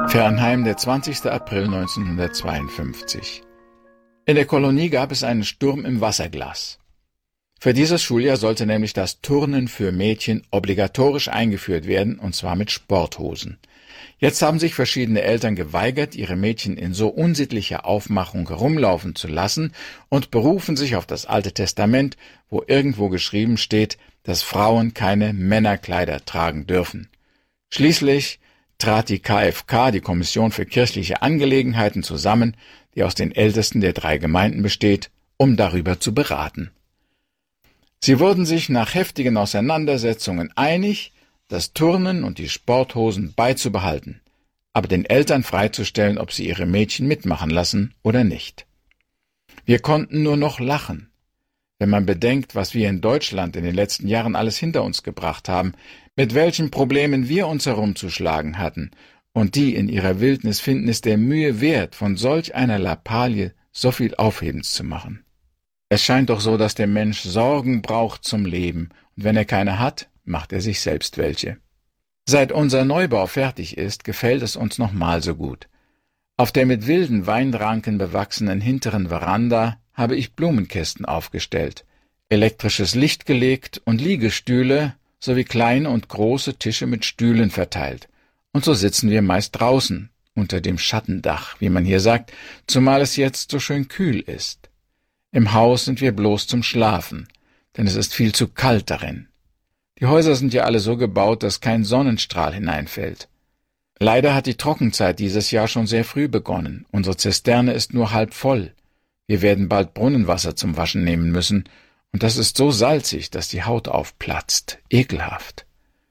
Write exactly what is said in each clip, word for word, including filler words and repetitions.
Fernheim, der zwanzigster April neunzehnhundertzweiundfünfzig. In der Kolonie gab es einen Sturm im Wasserglas. Für dieses Schuljahr sollte nämlich das Turnen für Mädchen obligatorisch eingeführt werden, und zwar mit Sporthosen. Jetzt haben sich verschiedene Eltern geweigert, ihre Mädchen in so unsittlicher Aufmachung herumlaufen zu lassen und berufen sich auf das Alte Testament, wo irgendwo geschrieben steht, dass Frauen keine Männerkleider tragen dürfen. Schließlich trat die K F K, die Kommission für kirchliche Angelegenheiten, zusammen, die aus den Ältesten der drei Gemeinden besteht, um darüber zu beraten. Sie wurden sich nach heftigen Auseinandersetzungen einig, das Turnen und die Sporthosen beizubehalten, aber den Eltern freizustellen, ob sie ihre Mädchen mitmachen lassen oder nicht. Wir konnten nur noch lachen, wenn man bedenkt, was wir in Deutschland in den letzten Jahren alles hinter uns gebracht haben, mit welchen Problemen wir uns herumzuschlagen hatten, und die in ihrer Wildnis finden es der Mühe wert, von solch einer Lappalie so viel Aufhebens zu machen. Es scheint doch so, dass der Mensch Sorgen braucht zum Leben, und wenn er keine hat, macht er sich selbst welche. Seit unser Neubau fertig ist, gefällt es uns noch mal so gut. Auf der mit wilden Weinranken bewachsenen hinteren Veranda habe ich Blumenkästen aufgestellt, elektrisches Licht gelegt und Liegestühle sowie kleine und große Tische mit Stühlen verteilt. Und so sitzen wir meist draußen, unter dem Schattendach, wie man hier sagt, zumal es jetzt so schön kühl ist. Im Haus sind wir bloß zum Schlafen, denn es ist viel zu kalt darin. Die Häuser sind ja alle so gebaut, dass kein Sonnenstrahl hineinfällt. Leider hat die Trockenzeit dieses Jahr schon sehr früh begonnen. Unsere Zisterne ist nur halb voll. Wir werden bald Brunnenwasser zum Waschen nehmen müssen, und das ist so salzig, dass die Haut aufplatzt. Ekelhaft.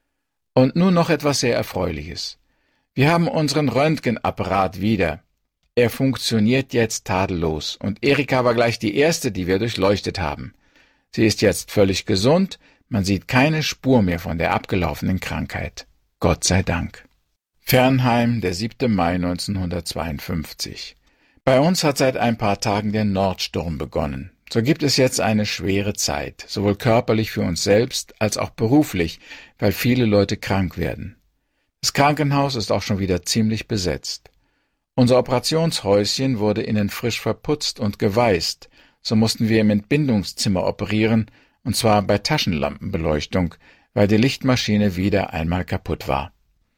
Und nun noch etwas sehr Erfreuliches. Wir haben unseren Röntgenapparat wieder. Er funktioniert jetzt tadellos, und Erika war gleich die erste, die wir durchleuchtet haben. Sie ist jetzt völlig gesund, man sieht keine Spur mehr von der abgelaufenen Krankheit. Gott sei Dank. Fernheim, der siebter Mai neunzehnhundertzweiundfünfzig. Bei uns hat seit ein paar Tagen der Nordsturm begonnen. So gibt es jetzt eine schwere Zeit, sowohl körperlich für uns selbst als auch beruflich, weil viele Leute krank werden. Das Krankenhaus ist auch schon wieder ziemlich besetzt. Unser Operationshäuschen wurde innen frisch verputzt und geweißt, so mussten wir im Entbindungszimmer operieren, und zwar bei Taschenlampenbeleuchtung, weil die Lichtmaschine wieder einmal kaputt war.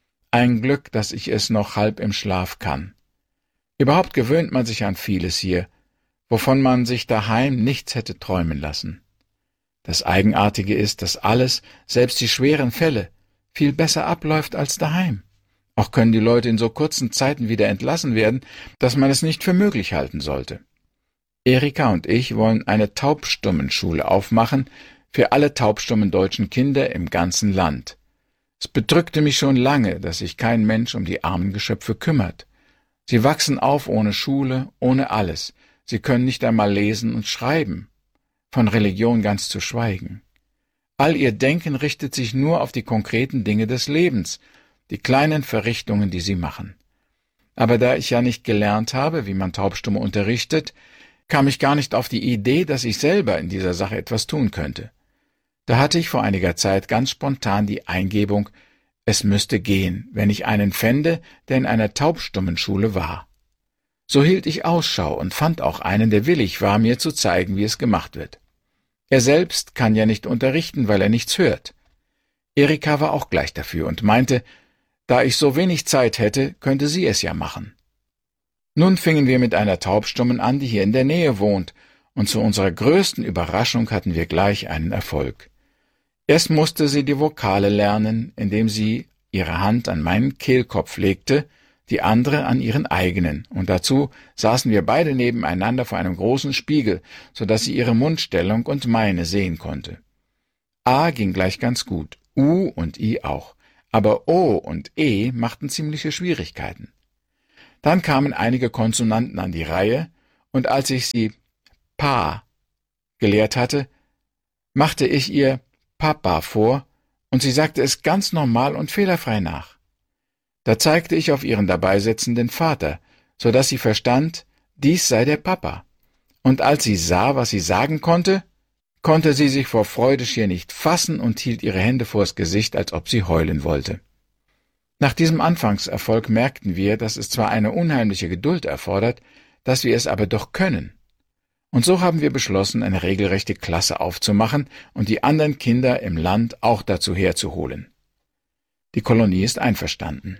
Ein Glück, dass ich es noch halb im Schlaf kann. Überhaupt gewöhnt man sich an vieles hier, wovon man sich daheim nichts hätte träumen lassen. Das Eigenartige ist, dass alles, selbst die schweren Fälle, viel besser abläuft als daheim. Auch können die Leute in so kurzen Zeiten wieder entlassen werden, dass man es nicht für möglich halten sollte. Erika und ich wollen eine Taubstummenschule aufmachen für alle taubstummen deutschen Kinder im ganzen Land. Es bedrückte mich schon lange, dass sich kein Mensch um die armen Geschöpfe kümmert. Sie wachsen auf ohne Schule, ohne alles. Sie können nicht einmal lesen und schreiben, von Religion ganz zu schweigen. All ihr Denken richtet sich nur auf die konkreten Dinge des Lebens, die kleinen Verrichtungen, die sie machen. Aber da ich ja nicht gelernt habe, wie man Taubstumme unterrichtet, kam ich gar nicht auf die Idee, dass ich selber in dieser Sache etwas tun könnte. Da hatte ich vor einiger Zeit ganz spontan die Eingebung, es müsste gehen, wenn ich einen fände, der in einer Taubstummenschule war. So hielt ich Ausschau und fand auch einen, der willig war, mir zu zeigen, wie es gemacht wird. Er selbst kann ja nicht unterrichten, weil er nichts hört. Erika war auch gleich dafür und meinte, da ich so wenig Zeit hätte, könnte sie es ja machen. Nun fingen wir mit einer Taubstummen an, die hier in der Nähe wohnt, und zu unserer größten Überraschung hatten wir gleich einen Erfolg. Erst musste sie die Vokale lernen, indem sie ihre Hand an meinen Kehlkopf legte, die andere an ihren eigenen, und dazu saßen wir beide nebeneinander vor einem großen Spiegel, so dass sie ihre Mundstellung und meine sehen konnte. A ging gleich ganz gut, U und I auch, aber O und E machten ziemliche Schwierigkeiten. Dann kamen einige Konsonanten an die Reihe, und als ich sie Pa gelehrt hatte, machte ich ihr Papa vor, und sie sagte es ganz normal und fehlerfrei nach. Da zeigte ich auf ihren dabeisetzenden Vater, so dass sie verstand, dies sei der Papa. Und als sie sah, was sie sagen konnte, konnte sie sich vor Freude schier nicht fassen und hielt ihre Hände vors Gesicht, als ob sie heulen wollte. Nach diesem Anfangserfolg merkten wir, dass es zwar eine unheimliche Geduld erfordert, dass wir es aber doch können. Und so haben wir beschlossen, eine regelrechte Klasse aufzumachen und die anderen Kinder im Land auch dazu herzuholen. Die Kolonie ist einverstanden.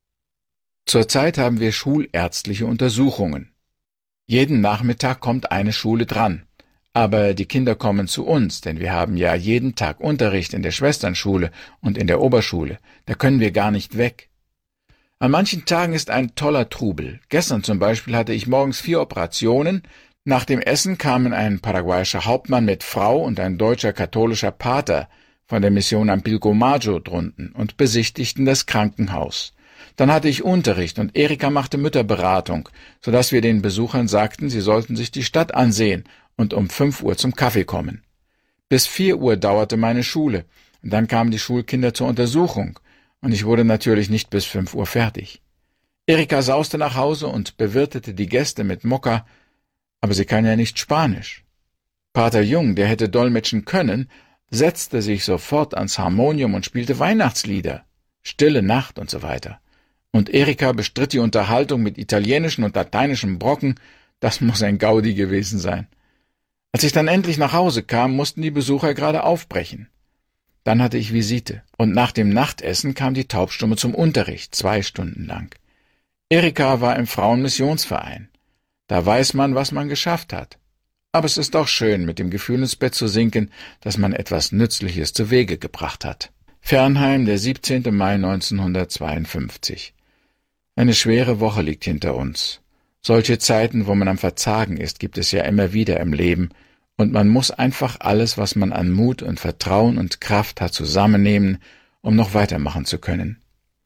Zurzeit haben wir schulärztliche Untersuchungen. Jeden Nachmittag kommt eine Schule dran. Aber die Kinder kommen zu uns, denn wir haben ja jeden Tag Unterricht in der Schwesternschule und in der Oberschule. Da können wir gar nicht weg. An manchen Tagen ist ein toller Trubel. Gestern zum Beispiel hatte ich morgens vier Operationen. Nach dem Essen kamen ein paraguayischer Hauptmann mit Frau und ein deutscher katholischer Pater von der Mission am Pilcomayo drunten und besichtigten das Krankenhaus. Dann hatte ich Unterricht und Erika machte Mütterberatung, sodass wir den Besuchern sagten, sie sollten sich die Stadt ansehen und um fünf Uhr zum Kaffee kommen. Bis vier Uhr dauerte meine Schule, und dann kamen die Schulkinder zur Untersuchung, und ich wurde natürlich nicht bis fünf Uhr fertig. Erika sauste nach Hause und bewirtete die Gäste mit Mokka, aber sie kann ja nicht Spanisch. Pater Jung, der hätte dolmetschen können, setzte sich sofort ans Harmonium und spielte Weihnachtslieder, Stille Nacht und so weiter. Und Erika bestritt die Unterhaltung mit italienischen und lateinischen Brocken, das muss ein Gaudi gewesen sein. Als ich dann endlich nach Hause kam, mussten die Besucher gerade aufbrechen. Dann hatte ich Visite, und nach dem Nachtessen kam die Taubstumme zum Unterricht, zwei Stunden lang. Erika war im Frauenmissionsverein. Da weiß man, was man geschafft hat. Aber es ist doch schön, mit dem Gefühl ins Bett zu sinken, dass man etwas Nützliches zu Wege gebracht hat. Fernheim, der siebzehnten Mai neunzehnhundertzweiundfünfzig. Eine schwere Woche liegt hinter uns. Solche Zeiten, wo man am Verzagen ist, gibt es ja immer wieder im Leben, und man muss einfach alles, was man an Mut und Vertrauen und Kraft hat, zusammennehmen, um noch weitermachen zu können.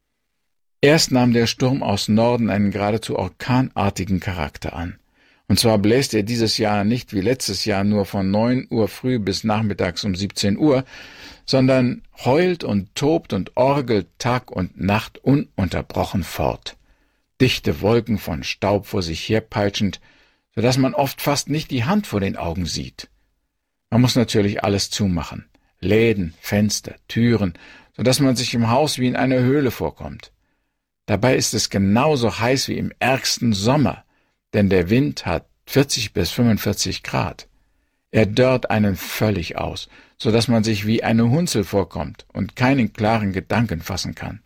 Erst nahm der Sturm aus Norden einen geradezu orkanartigen Charakter an. Und zwar bläst er dieses Jahr nicht wie letztes Jahr nur von neun Uhr früh bis nachmittags um siebzehn Uhr, sondern heult und tobt und orgelt Tag und Nacht ununterbrochen fort. Dichte Wolken von Staub vor sich herpeitschend, so dass man oft fast nicht die Hand vor den Augen sieht. Man muss natürlich alles zumachen, Läden, Fenster, Türen, so dass man sich im Haus wie in einer Höhle vorkommt. Dabei ist es genauso heiß wie im ärgsten Sommer, denn der Wind hat vierzig bis fünfundvierzig Grad. Er dörrt einen völlig aus, so dass man sich wie eine Hunzel vorkommt und keinen klaren Gedanken fassen kann.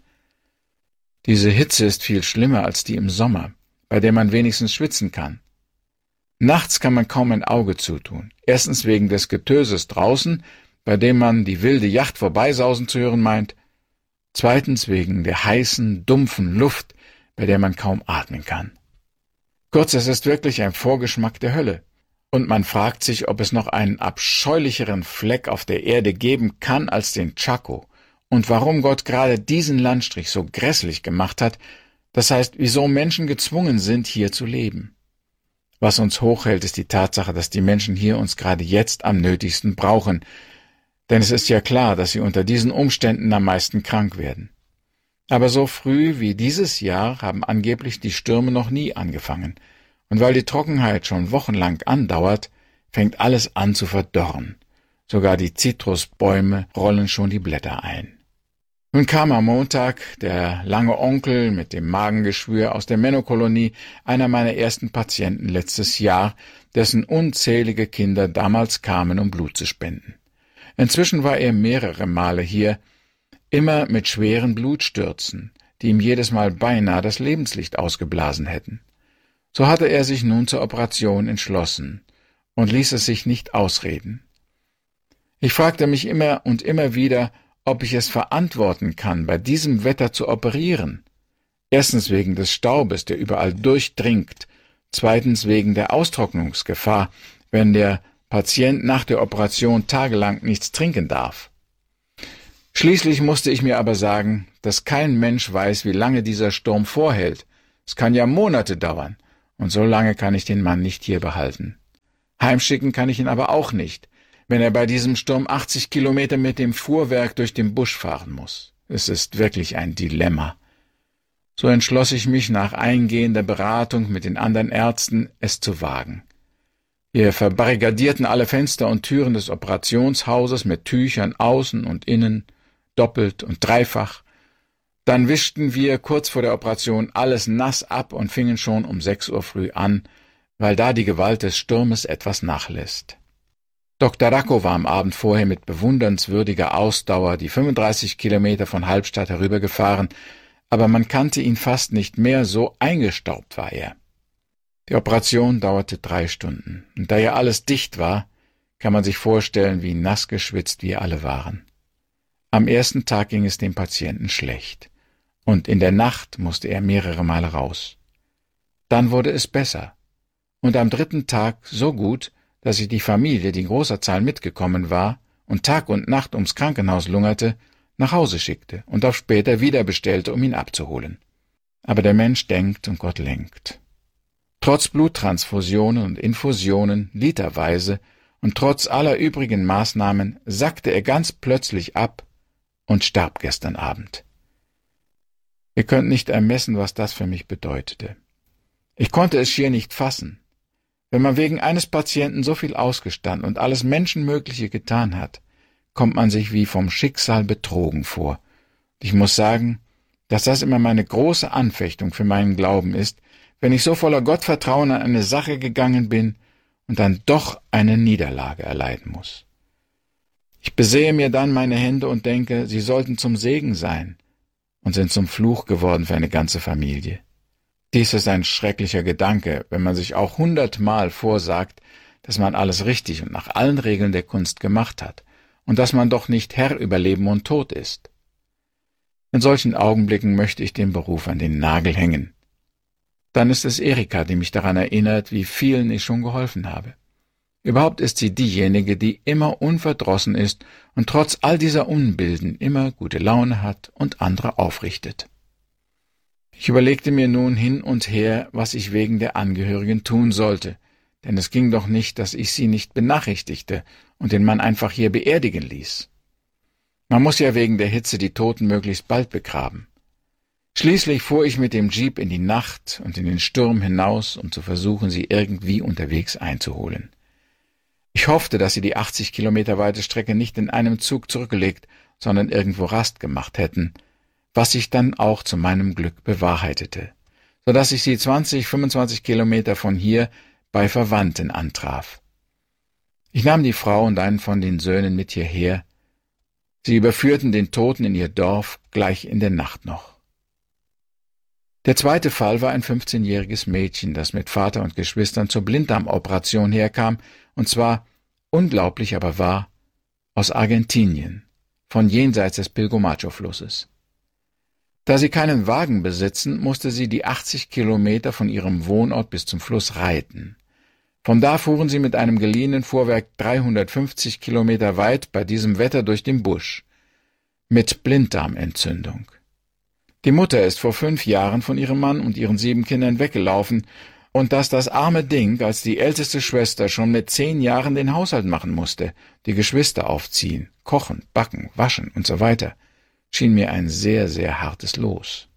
Diese Hitze ist viel schlimmer als die im Sommer, bei der man wenigstens schwitzen kann. Nachts kann man kaum ein Auge zutun. Erstens wegen des Getöses draußen, bei dem man die wilde Yacht vorbeisausen zu hören meint. Zweitens wegen der heißen, dumpfen Luft, bei der man kaum atmen kann. Kurz, es ist wirklich ein Vorgeschmack der Hölle. Und man fragt sich, ob es noch einen abscheulicheren Fleck auf der Erde geben kann als den Chaco. Und warum Gott gerade diesen Landstrich so grässlich gemacht hat, das heißt, wieso Menschen gezwungen sind, hier zu leben. Was uns hochhält, ist die Tatsache, dass die Menschen hier uns gerade jetzt am nötigsten brauchen, denn es ist ja klar, dass sie unter diesen Umständen am meisten krank werden. Aber so früh wie dieses Jahr haben angeblich die Stürme noch nie angefangen, und weil die Trockenheit schon wochenlang andauert, fängt alles an zu verdorren. Sogar die Zitrusbäume rollen schon die Blätter ein. Nun kam am Montag der lange Onkel mit dem Magengeschwür aus der Menno-Kolonie, einer meiner ersten Patienten letztes Jahr, dessen unzählige Kinder damals kamen, um Blut zu spenden. Inzwischen war er mehrere Male hier, immer mit schweren Blutstürzen, die ihm jedes Mal beinahe das Lebenslicht ausgeblasen hätten. So hatte er sich nun zur Operation entschlossen und ließ es sich nicht ausreden. Ich fragte mich immer und immer wieder, ob ich es verantworten kann, bei diesem Wetter zu operieren. Erstens wegen des Staubes, der überall durchdringt, zweitens wegen der Austrocknungsgefahr, wenn der Patient nach der Operation tagelang nichts trinken darf. Schließlich musste ich mir aber sagen, dass kein Mensch weiß, wie lange dieser Sturm vorhält. Es kann ja Monate dauern, und so lange kann ich den Mann nicht hier behalten. Heimschicken kann ich ihn aber auch nicht, wenn er bei diesem Sturm achtzig Kilometer mit dem Fuhrwerk durch den Busch fahren muss. Es ist wirklich ein Dilemma. So entschloss ich mich nach eingehender Beratung mit den anderen Ärzten, es zu wagen. Wir verbarrikadierten alle Fenster und Türen des Operationshauses mit Tüchern außen und innen, doppelt und dreifach. Dann wischten wir kurz vor der Operation alles nass ab und fingen schon um sechs Uhr früh an, weil da die Gewalt des Sturmes etwas nachlässt. Doktor Racco war am Abend vorher mit bewundernswürdiger Ausdauer die fünfunddreißig Kilometer von Halbstadt herübergefahren, aber man kannte ihn fast nicht mehr, so eingestaubt war er. Die Operation dauerte drei Stunden, und da ja alles dicht war, kann man sich vorstellen, wie nass geschwitzt wir alle waren. Am ersten Tag ging es dem Patienten schlecht, und in der Nacht musste er mehrere Male raus. Dann wurde es besser, und am dritten Tag so gut, dass ich die Familie, die in großer Zahl mitgekommen war und Tag und Nacht ums Krankenhaus lungerte, nach Hause schickte und auf später wieder bestellte, um ihn abzuholen. Aber der Mensch denkt und Gott lenkt. Trotz Bluttransfusionen und Infusionen, literweise, und trotz aller übrigen Maßnahmen sackte er ganz plötzlich ab und starb gestern Abend. Ihr könnt nicht ermessen, was das für mich bedeutete. Ich konnte es schier nicht fassen. Wenn man wegen eines Patienten so viel ausgestanden und alles Menschenmögliche getan hat, kommt man sich wie vom Schicksal betrogen vor. Ich muss sagen, dass das immer meine große Anfechtung für meinen Glauben ist, wenn ich so voller Gottvertrauen an eine Sache gegangen bin und dann doch eine Niederlage erleiden muss. Ich besehe mir dann meine Hände und denke, sie sollten zum Segen sein und sind zum Fluch geworden für eine ganze Familie. Dies ist ein schrecklicher Gedanke, wenn man sich auch hundertmal vorsagt, dass man alles richtig und nach allen Regeln der Kunst gemacht hat und dass man doch nicht Herr über Leben und Tod ist. In solchen Augenblicken möchte ich den Beruf an den Nagel hängen. Dann ist es Erika, die mich daran erinnert, wie vielen ich schon geholfen habe. Überhaupt ist sie diejenige, die immer unverdrossen ist und trotz all dieser Unbilden immer gute Laune hat und andere aufrichtet. Ich überlegte mir nun hin und her, was ich wegen der Angehörigen tun sollte, denn es ging doch nicht, dass ich sie nicht benachrichtigte und den Mann einfach hier beerdigen ließ. Man muss ja wegen der Hitze die Toten möglichst bald begraben. Schließlich fuhr ich mit dem Jeep in die Nacht und in den Sturm hinaus, um zu versuchen, sie irgendwie unterwegs einzuholen. Ich hoffte, dass sie die achtzig Kilometer weite Strecke nicht in einem Zug zurückgelegt, sondern irgendwo Rast gemacht hätten, was sich dann auch zu meinem Glück bewahrheitete, so dass ich sie zwanzig, fünfundzwanzig Kilometer von hier bei Verwandten antraf. Ich nahm die Frau und einen von den Söhnen mit hierher. Sie überführten den Toten in ihr Dorf gleich in der Nacht noch. Der zweite Fall war ein fünfzehnjähriges Mädchen, das mit Vater und Geschwistern zur Blinddarmoperation herkam, und zwar, unglaublich aber wahr, aus Argentinien, von jenseits des Pilcomayo-Flusses. Da sie keinen Wagen besitzen, musste sie die achtzig Kilometer von ihrem Wohnort bis zum Fluss reiten. Von da fuhren sie mit einem geliehenen Fuhrwerk dreihundertfünfzig Kilometer weit bei diesem Wetter durch den Busch, mit Blinddarmentzündung. Die Mutter ist vor fünf Jahren von ihrem Mann und ihren sieben Kindern weggelaufen, und dass das arme Ding als die älteste Schwester schon mit zehn Jahren den Haushalt machen musste, die Geschwister aufziehen, kochen, backen, waschen und so weiter, schien mir ein sehr, sehr hartes Los.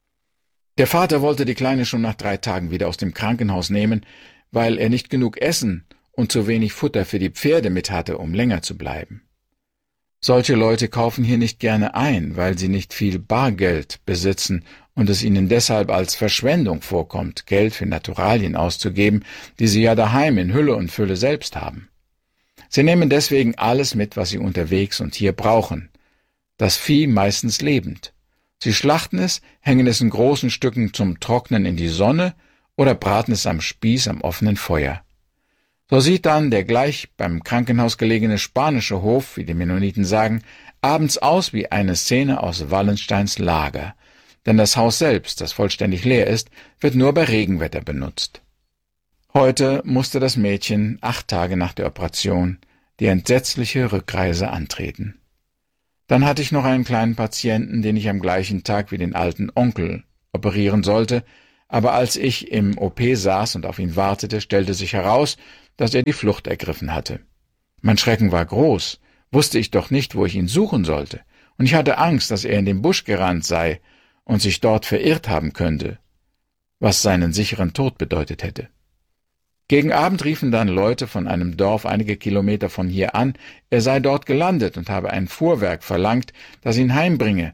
Der Vater wollte die Kleine schon nach drei Tagen wieder aus dem Krankenhaus nehmen, weil er nicht genug Essen und zu wenig Futter für die Pferde mit hatte, um länger zu bleiben. Solche Leute kaufen hier nicht gerne ein, weil sie nicht viel Bargeld besitzen und es ihnen deshalb als Verschwendung vorkommt, Geld für Naturalien auszugeben, die sie ja daheim in Hülle und Fülle selbst haben. Sie nehmen deswegen alles mit, was sie unterwegs und hier brauchen. Das Vieh meistens lebend. Sie schlachten es, hängen es in großen Stücken zum Trocknen in die Sonne oder braten es am Spieß am offenen Feuer. So sieht dann der gleich beim Krankenhaus gelegene spanische Hof, wie die Mennoniten sagen, abends aus wie eine Szene aus Wallensteins Lager, denn das Haus selbst, das vollständig leer ist, wird nur bei Regenwetter benutzt. Heute musste das Mädchen acht Tage nach der Operation die entsetzliche Rückreise antreten. Dann hatte ich noch einen kleinen Patienten, den ich am gleichen Tag wie den alten Onkel operieren sollte, aber als ich im O P saß und auf ihn wartete, stellte sich heraus, dass er die Flucht ergriffen hatte. Mein Schrecken war groß, wusste ich doch nicht, wo ich ihn suchen sollte, und ich hatte Angst, dass er in den Busch gerannt sei und sich dort verirrt haben könnte, was seinen sicheren Tod bedeutet hätte. Gegen Abend riefen dann Leute von einem Dorf einige Kilometer von hier an, er sei dort gelandet und habe ein Fuhrwerk verlangt, das ihn heimbringe.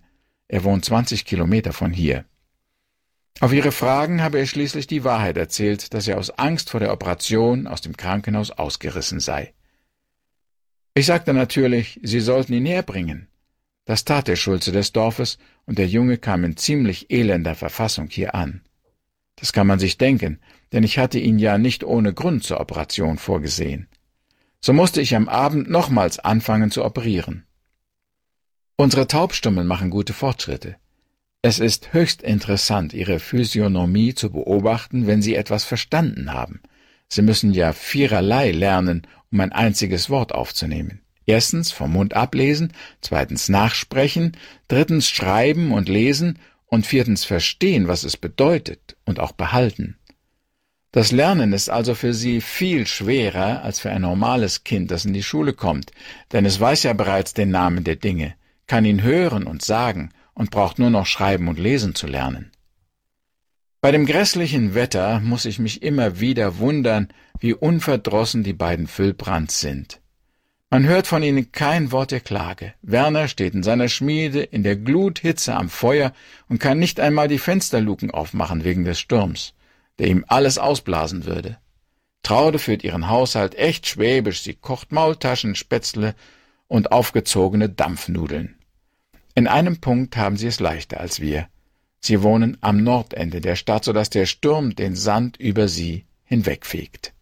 Er wohnt zwanzig Kilometer von hier. Auf ihre Fragen habe er schließlich die Wahrheit erzählt, dass er aus Angst vor der Operation aus dem Krankenhaus ausgerissen sei. Ich sagte natürlich, sie sollten ihn herbringen. Das tat der Schulze des Dorfes, und der Junge kam in ziemlich elender Verfassung hier an. Das kann man sich denken, denn ich hatte ihn ja nicht ohne Grund zur Operation vorgesehen. So musste ich am Abend nochmals anfangen zu operieren. Unsere Taubstummen machen gute Fortschritte. Es ist höchst interessant, ihre Physiognomie zu beobachten, wenn sie etwas verstanden haben. Sie müssen ja viererlei lernen, um ein einziges Wort aufzunehmen. Erstens vom Mund ablesen, zweitens nachsprechen, drittens schreiben und lesen und viertens verstehen, was es bedeutet und auch behalten. Das Lernen ist also für sie viel schwerer als für ein normales Kind, das in die Schule kommt, denn es weiß ja bereits den Namen der Dinge, kann ihn hören und sagen und braucht nur noch schreiben und lesen zu lernen. Bei dem grässlichen Wetter muss ich mich immer wieder wundern, wie unverdrossen die beiden Füllbrands sind. Man hört von ihnen kein Wort der Klage. Werner steht in seiner Schmiede in der Gluthitze am Feuer und kann nicht einmal die Fensterluken aufmachen wegen des Sturms, der ihm alles ausblasen würde. Traude führt ihren Haushalt echt schwäbisch, sie kocht Maultaschen, Spätzle und aufgezogene Dampfnudeln. In einem Punkt haben sie es leichter als wir. Sie wohnen am Nordende der Stadt, sodass der Sturm den Sand über sie hinwegfegt.